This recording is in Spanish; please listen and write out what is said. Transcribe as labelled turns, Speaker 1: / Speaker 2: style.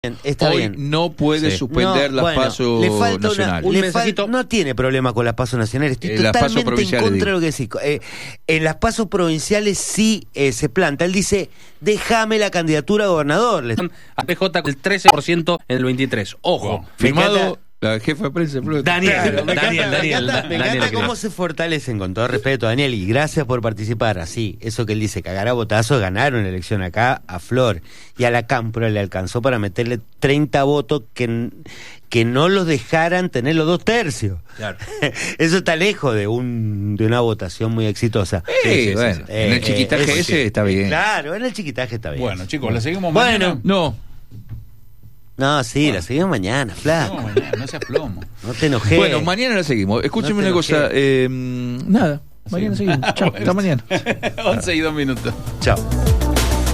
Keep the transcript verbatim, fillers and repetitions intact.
Speaker 1: Está
Speaker 2: Hoy
Speaker 1: bien.
Speaker 2: no puede
Speaker 1: Sí.
Speaker 2: suspender
Speaker 1: No,
Speaker 2: las
Speaker 1: bueno,
Speaker 2: PASO
Speaker 1: le falta
Speaker 2: nacionales.
Speaker 1: Una,
Speaker 3: Un
Speaker 1: le
Speaker 3: mensajito.
Speaker 1: fal- no tiene problema con las PASO nacionales. Estoy
Speaker 2: Eh, las PASO
Speaker 1: totalmente en
Speaker 2: provinciales,
Speaker 1: contra de
Speaker 2: digo.
Speaker 1: lo que decís. Eh, en las PASO provinciales sí eh, se planta. Él dice, déjame la candidatura a gobernador. Le-
Speaker 3: A P J el trece por ciento en el veintitrés. Ojo.
Speaker 1: Me
Speaker 2: Firmado
Speaker 1: encanta-
Speaker 2: la jefa de prensa. Flor.
Speaker 3: Daniel,
Speaker 1: Claro, me
Speaker 3: Daniel,
Speaker 1: encanta,
Speaker 3: Daniel,
Speaker 1: me encanta, me
Speaker 3: Daniel,
Speaker 1: encanta cómo
Speaker 3: creo.
Speaker 1: se fortalecen, con todo respeto, Daniel, y gracias por participar. Así, eso que él dice, cagar a botazos, ganaron la elección acá a Flor, y a la Cámpora le alcanzó para meterle treinta votos que, que no los dejaran tener los dos tercios.
Speaker 3: Claro.
Speaker 1: Eso está lejos de un de una votación muy exitosa.
Speaker 2: Sí,
Speaker 3: Sí, sí,
Speaker 2: bueno,
Speaker 3: sí, sí.
Speaker 2: en el
Speaker 1: Eh,
Speaker 2: chiquitaje
Speaker 1: eh,
Speaker 2: ese
Speaker 1: sí.
Speaker 2: está bien.
Speaker 1: Claro, en el chiquitaje está bien.
Speaker 4: Bueno, chicos, ¿la seguimos
Speaker 1: Bueno.
Speaker 4: mañana?
Speaker 2: No,
Speaker 1: No, sí, la seguimos mañana, flaco.
Speaker 4: No, mañana, no seas plomo.
Speaker 1: No te enojes.
Speaker 2: bueno, mañana la seguimos. Escúcheme
Speaker 1: No te
Speaker 2: una cosa.
Speaker 1: enojes.
Speaker 2: Eh, nada, mañana seguimos. Chao, hasta mañana.
Speaker 4: once y dos minutos.
Speaker 1: Chao.